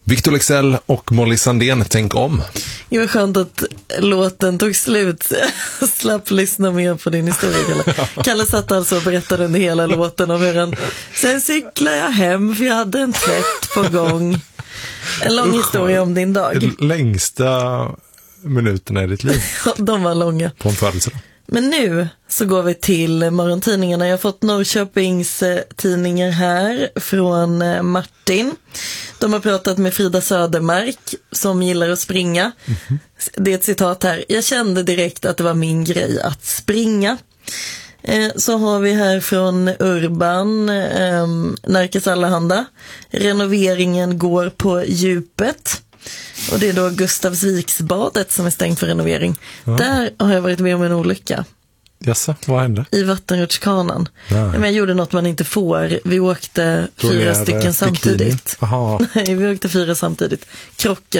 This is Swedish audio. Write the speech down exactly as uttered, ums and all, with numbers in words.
Victor Leksell och Molly Sandén, Tänk om. Det var skönt att låten tog slut. Slapp lyssna mer på din historia, Kalle. Kalle satt alltså och berättade under hela låten om hur han... Sen cyklade jag hem för jag hade en tvätt på gång. En lång historia om din dag. Längsta minuterna i ditt liv. De var långa. På en födelsedag. Men nu så går vi till morgontidningarna. Jag har fått Norrköpings tidningar här från Martin. De har pratat med Frida Södermark som gillar att springa. Mm-hmm. Det är ett citat här. Jag kände direkt att det var min grej att springa. Eh, så har vi här från Urban, eh, Närkes Allehanda. Renoveringen går på djupet. Och det är då Gustavsviksbadet som är stängt för renovering. Ja. Där har jag varit med om en olycka. Jaså, vad hände? I vattenrutschkanan. Men jag gjorde något man inte får. Vi åkte då fyra stycken samtidigt. Aha. Nej, vi åkte fyra samtidigt. Krockade.